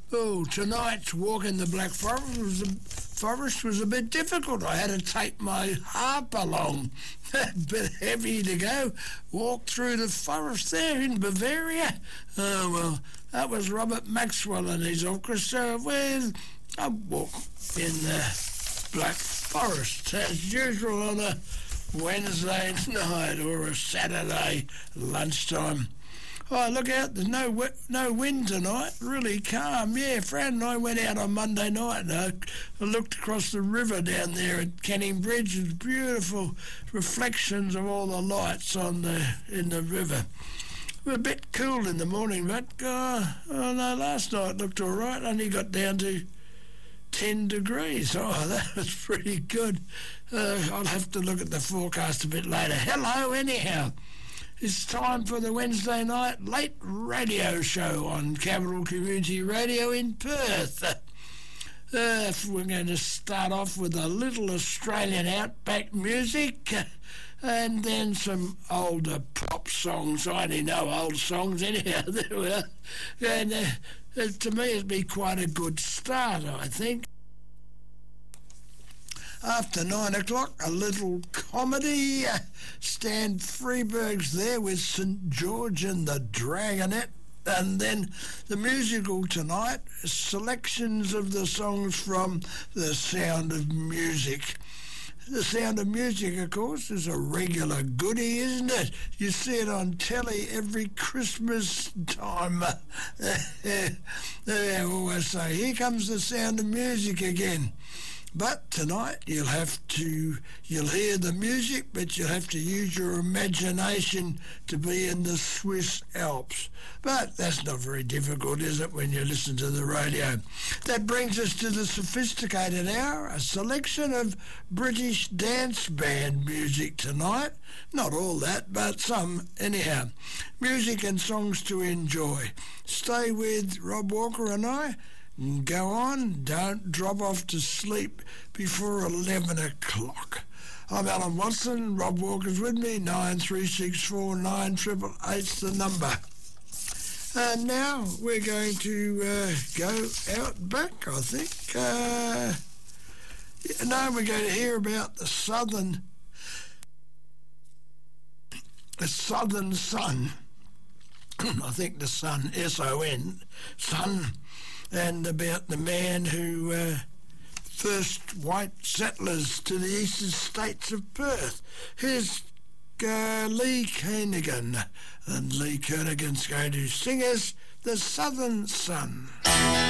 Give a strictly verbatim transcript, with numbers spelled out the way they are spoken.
Oh, tonight's walk in the Black Forest was a, forest was a bit difficult. I had to take my harp along. A bit heavy to go. Walk through the forest there in Bavaria. Oh, well, that was Robert Maxwell and his orchestra. Well, I walk in the Black Forest as usual on a Wednesday night or a Saturday lunchtime. Oh, look out, there's no wi- no wind tonight, really calm. Yeah, Fran and I went out on Monday night and I, I looked across the river down there at Canning Bridge. It's beautiful reflections of all the lights on the in the river. It was a bit cool in the morning, but uh, oh no, last night looked all right, only got down to ten degrees. Oh, that was pretty good. Uh, I'll have to look at the forecast a bit later. Hello, anyhow. It's time for the Wednesday night late radio show on Capital Community Radio in Perth. Uh, we're going to start off with a little Australian outback music and then some older pop songs. I only know old songs anyhow. There we are. And uh, to me it'd be quite a good start, I think. After nine o'clock, a little comedy. Stan Freeberg's there with Saint George and the Dragonette. And then the musical tonight, selections of the songs from The Sound of Music. The Sound of Music, of course, is a regular goodie, isn't it? You see it on telly every Christmas time. They always say, here comes the Sound of Music again. But tonight you'll have to, you'll hear the music, but you'll have to use your imagination to be in the Swiss Alps. But that's not very difficult, is it, when you listen to the radio? That brings us to the sophisticated hour, a selection of British dance band music tonight. Not all that, but some anyhow. Music and songs to enjoy. Stay with Rob Walker and I. Go on, don't drop off to sleep before eleven o'clock. I'm Alan Watson, Rob Walker's with me, nine three six four nine eight eight eight's the number. And now we're going to uh, go out back, I think. Uh, now we're going to hear about the Southern, the Southern Sun. I think the Sun, S O N, Sun, and about the man who uh, first white settlers to the eastern states of Perth. Here's uh, Lee Kernaghan, and Lee Kernaghan's going to sing us The Southern Sun.